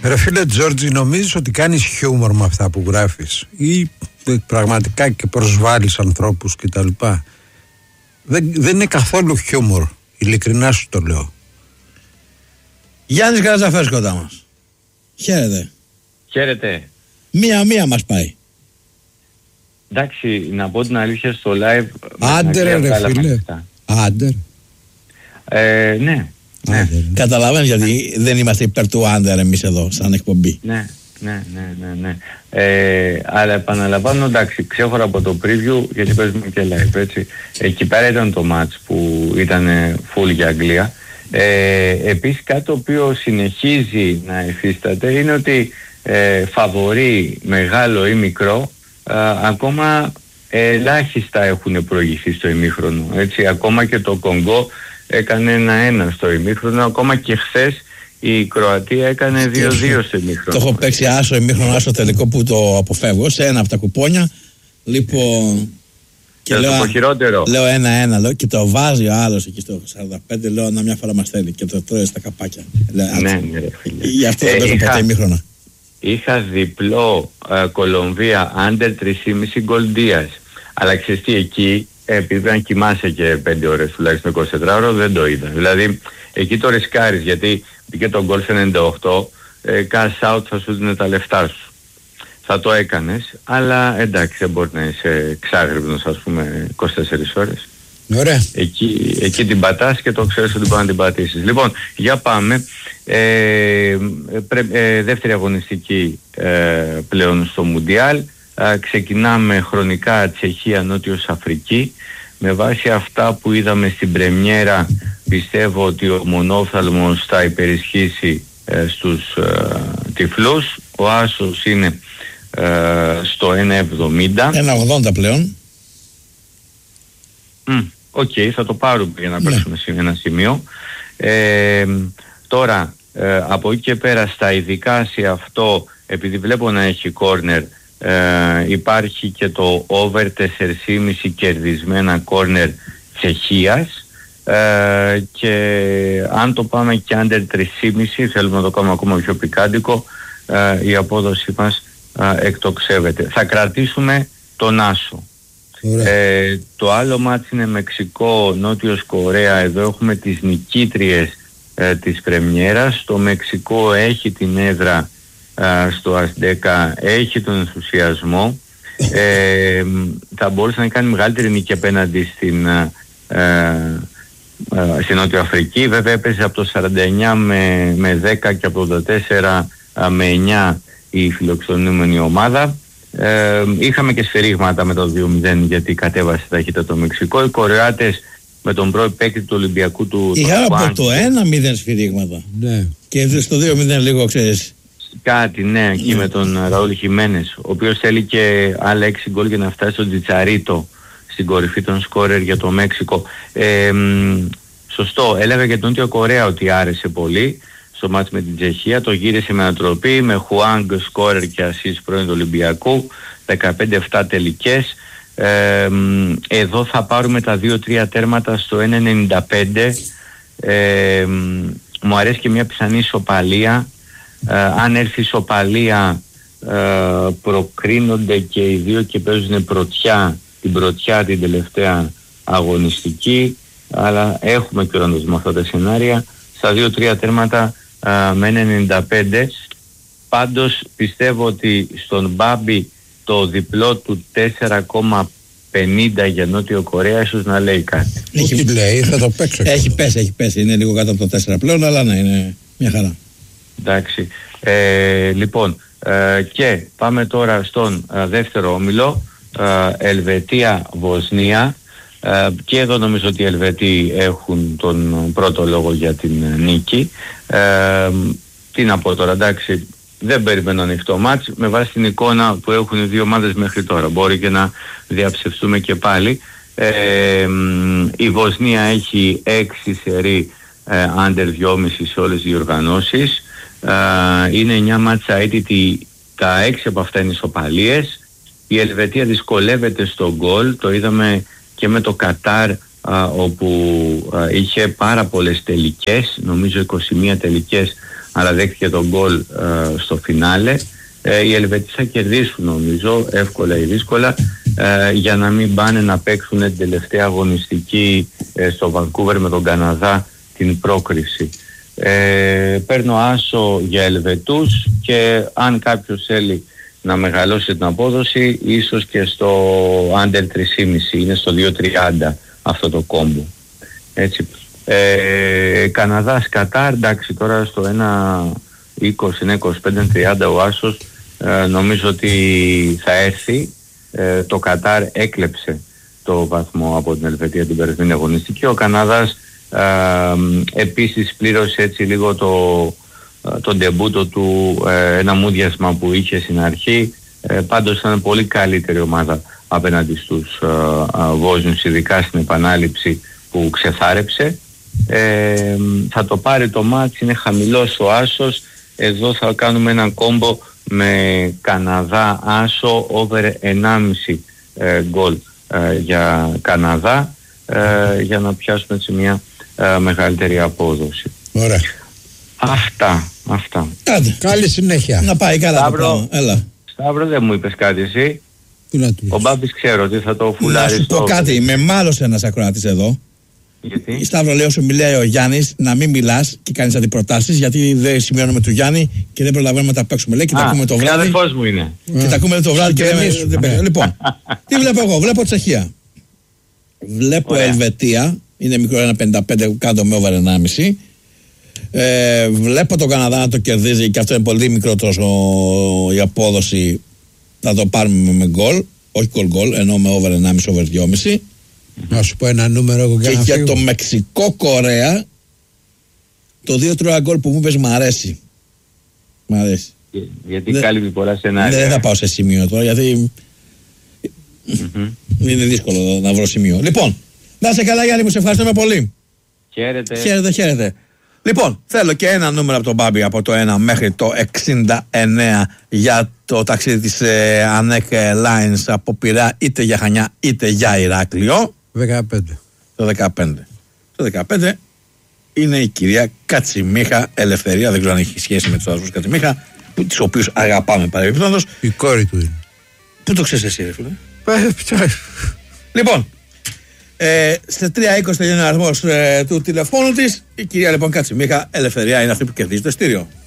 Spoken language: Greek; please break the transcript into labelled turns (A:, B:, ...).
A: Ρε φίλε Τζόρτζι, νομίζεις ότι κάνεις χιούμορ με αυτά που γράφεις ή πραγματικά και προσβάλλεις ανθρώπους κτλ? Δεν είναι καθόλου χιούμορ, ειλικρινά σου το λέω.
B: Γιάννης Καρατζαφέρης κοντά μας. Χαίρετε.
C: Χαίρετε.
B: Μία μας πάει.
C: Εντάξει, να πω την αλήθεια στο live.
A: Άντε ρε φίλε. Άντε.
C: Ναι.
B: Καταλαβαίνεις γιατί δεν είμαστε υπέρ του άντερ εμείς εδώ σαν εκπομπή.
C: Ναι. Αλλά επαναλαμβάνω, εντάξει, ξέχωρα από το preview, γιατί παίζουμε και live, έτσι. Εκεί πέρα ήταν το match που ήταν full για Αγγλία. Επίσης κάτι το οποίο συνεχίζει να υφίσταται είναι ότι φαβορί μεγάλο ή μικρό, ακόμα ελάχιστα έχουν προηγηθεί στο ημίχρονο, έτσι. Ακόμα και το Κονγκό έκανε 1-1 στο ημίχρονο, ακόμα και χθες η Κροατία έκανε 2-2 στο ημίχρονο.
B: Το έχω παίξει άσο ημίχρονο, άσο τελικό που το αποφεύγω σε ένα από τα κουπόνια. Λοιπόν.
C: Και λέω, χειρότερο.
B: Λέω 1-1, λέω, και το βάζει ο άλλος εκεί στο 45, λέω να μια φορά μας θέλει και το τρώει στα καπάκια.
C: Ναι, ρε φίλε.
B: Γι' αυτό δεν παίζω ποτέ ημίχρονα.
C: Είχα διπλό Κολομβία under 3,5 γκολ Δίας. Αλλά ξέρεις τι, εκεί επειδή πρέπει να κοιμάσαι και 5 ώρες τουλάχιστον 24 ώρες, δεν το είδα. Δηλαδή εκεί το ρισκάρεις, γιατί πήγε τον γκολ σε 98, cash out θα σου δίνει τα λεφτά σου. Θα το έκανες, αλλά εντάξει, δεν μπορεί να είσαι ξάγρυπνος, ας πούμε, 24 ώρες.
A: Ωραία.
C: Εκεί την πατάς και το ξέρεις ότι μπορεί να την πατήσεις. Λοιπόν, για πάμε. Δεύτερη αγωνιστική πλέον στο Μουντιάλ. Ξεκινάμε χρονικά Τσεχία, Νότιος Αφρική. Με βάση αυτά που είδαμε στην πρεμιέρα, πιστεύω ότι ο μονόφθαλμος θα υπερισχύσει στους τυφλούς. Ο άσος είναι στο 1,70.
B: 1,80 πλέον.
C: Οκ, θα το πάρουμε για να παίξουμε σε ένα σημείο. Τώρα, από εκεί και πέρα στα ειδικά σε αυτό, επειδή βλέπω να έχει κόρνερ, υπάρχει και το over 4,5 κερδισμένα κόρνερ Τσεχίας, και αν το πάμε και under 3,5, θέλουμε να το κάνουμε ακόμα πιο πικάντικο, η απόδοση μας εκτοξεύεται. Θα κρατήσουμε τον άσο. Το άλλο μάτς είναι Μεξικό, Νότιος Κορέα. Εδώ έχουμε τις νικήτριες της πρεμιέρας. Το Μεξικό έχει την έδρα στο Αστέκα, έχει τον ενθουσιασμό, θα μπορούσε να κάνει μεγαλύτερη νίκη απέναντι στην Νότια Αφρική. Βέβαια έπαιζε από το 49 με 10 και από το 4 με 9 η φιλοξενούμενη ομάδα. Είχαμε και σφυρίγματα με το 2-0 γιατί κατέβασε ταχύτητα το Μεξικό. Οι Κορεάτες με τον πρώην παίκτη του Ολυμπιακού του...
B: Είχαμε από το 1-0 σφυρίγματα.
A: Ναι.
B: Και στο 2-0 λίγο ξέρεις.
C: Κάτι, ναι, εκεί με τον Ραούλ Χιμένες, ο οποίος θέλει και άλλα 6 γκολ για να φτάσει στον Τζιτσαρίτο στην κορυφή των σκόρερ για το Μέξικο. Σωστό, έλεγα για τον Νότιο Κορέα ότι άρεσε πολύ στο μάτς με την Τσεχία, το γύρισε με ανατροπή, με Χουάνγκ σκόρερ και ασίς πρώην του Ολυμπιακού, 15-7 τελικές. Εδώ θα πάρουμε τα 2-3 τέρματα στο 1,95. Μου αρέσει και μια πιθανή ισοπαλία. Αν έρθει ισοπαλία, προκρίνονται και οι δύο και παίζουν πρωτιά την τελευταία αγωνιστική, αλλά έχουμε και οραντός με αυτά τα σενάρια στα 2-3 τέρματα με 1,95. Πάντως πιστεύω ότι στον Μπάμπη το διπλό του 4,50 για Νότιο Κορέα ίσως να λέει κάτι.
A: Όχι λέει, θα το παίξω.
B: Έχει πέσει, είναι λίγο κάτω από το 4 πλέον, αλλά ναι, είναι μια χαρά.
C: Εντάξει, λοιπόν, και πάμε τώρα στον δεύτερο όμιλο, Ελβετία-Βοσνία, και εδώ νομίζω ότι οι Ελβετοί έχουν τον πρώτο λόγο για την νίκη. Τι να πω τώρα, εντάξει, δεν περιμένω ανοιχτό μάτς με βάση την εικόνα που έχουν οι δύο ομάδες μέχρι τώρα. Μπορεί και να διαψευστούμε και πάλι. Η Βοσνία έχει 6 σερί under 2,5 σε όλες τις διοργανώσεις. Είναι 9 μάτσα αίτητη, τα 6 από αυτά είναι ισοπαλίες. Η Ελβετία δυσκολεύεται στο γκολ, το είδαμε και με το Κατάρ, όπου είχε πάρα πολλές τελικές, νομίζω 21 τελικές αλλά δέχτηκε τον γκολ στο φινάλε. Οι Ελβετοί θα κερδίσουν νομίζω, εύκολα ή δύσκολα, για να μην πάνε να παίξουν την τελευταία αγωνιστική στο Βανκούβερ με τον Καναδά την πρόκριση. Παίρνω άσο για Ελβετούς και αν κάποιος θέλει να μεγαλώσει την απόδοση, ίσως και στο under 3,5, είναι στο 2,30 αυτό το κόμπο. Έτσι. Καναδάς Κατάρ, εντάξει, τώρα στο 1,20, 1,25, 30 ο άσος, νομίζω ότι θα έρθει. Το Κατάρ έκλεψε το βαθμό από την Ελβετία την περασμένη αγωνιστική. Ο Καναδάς επίσης πλήρωσε έτσι λίγο το ντεμπούτο του, ένα μούδιασμα που είχε στην αρχή. Πάντως ήταν πολύ καλύτερη ομάδα απέναντι στους Βόσνιους, ειδικά στην επανάληψη που ξεθάρεψε. Θα το πάρει το μάτς, είναι χαμηλός ο άσος. Εδώ θα κάνουμε ένα κόμπο με Καναδά άσο over 1,5 γκολ για Καναδά, για να πιάσουμε έτσι μια μεγαλύτερη απόδοση.
B: Ωραία.
C: Αυτά.
A: Άντε, καλή συνέχεια.
B: Να πάει καλά.
C: Σταύρο,
B: έλα.
C: Σταύρο, δεν μου είπες κάτι εσύ.
A: Τι να του
C: Ο Μπάμπης ξέρω ότι θα το φουλάρει.
B: Να σου πω κάτι, με μάλωσε ένας ακροατής εδώ.
C: Γιατί?
B: Σταύρο, λέω, σου μιλάει ο Γιάννης να μην μιλάς και κάνεις αντιπροτάσεις, γιατί δεν σημειώνουμε του Γιάννη και δεν προλαβαίνουμε να τα παίξουμε. Λέει και τα ακούμε το βράδυ.
C: Αδερφός μου είναι.
B: Και τα ακούμε το βράδυ και λέμε. Λοιπόν, τι βλέπω εγώ? Βλέπω Τσεχία. Βλέπω Ελβετία. Είναι μικρό 1,55 κάτω με over 1,5. Βλέπω τον Καναδά να το κερδίζει και αυτό είναι πολύ μικρότερο η απόδοση. Θα το πάρουμε με γκολ. Όχι γκολ, ενώ με over 1,5, over 2,5.
A: Να σου πω ένα νούμερο εγώ
B: και για το Μεξικό-Κορέα το 2-3 γκολ που μου είπες μ' αρέσει. Μ' αρέσει.
C: Γιατί κάλυπτει πολλά σενάρια.
B: Δεν θα πάω σε σημείο τώρα, γιατί είναι δύσκολο να βρω σημείο. Λοιπόν, να είσαι καλά Γιάννη μου, σε ευχαριστούμε πολύ. Χαίρετε. Λοιπόν, θέλω και ένα νούμερο από τον Μπάμπη από το 1 μέχρι το 69 για το ταξίδι της Ανέκ Lines από Πειραιά, είτε για Χανιά είτε για Ηράκλειο.
A: 15.
B: Το 15 είναι η κυρία Κατσιμίχα Ελευθερία. Δεν ξέρω αν έχει σχέση με τους αδερφούς Κατσιμίχα, τους οποίους αγαπάμε παρεμπιπτόντως.
A: Η κόρη του είναι.
B: Πού το ξέρεις εσύ, ρε φίλε? Λοιπόν, σε 3:20 τελειώνει ο αριθμός του τηλεφώνου της. Η κυρία λοιπόν Κατσιμίχα Ελευθερία είναι αυτή που κερδίζει το ειστήριο.